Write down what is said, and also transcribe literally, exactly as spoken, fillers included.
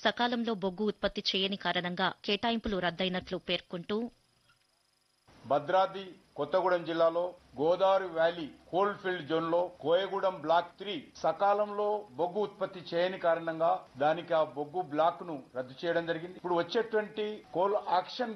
సకాలంలో బొగ్గు ఉత్పత్తి చేయని కారణంగా కేటాయింపులు రద్దయినట్లు పేర్కొంటూ భద్రాద్రి కొత్తగూడెం జిల్లాలో Godavari valley coal field zone లో కోయగూడెం బ్లాక్ త్రీ సకాలంలో బొగ్గు ఉత్పత్తి చేయని కారణంగా దానికి ఆ బొగ్గు బ్లాక్ ను రద్దు చేయడం జరిగింది. ఇప్పుడు వచ్చేటువంటి కోల్ ఆక్షన్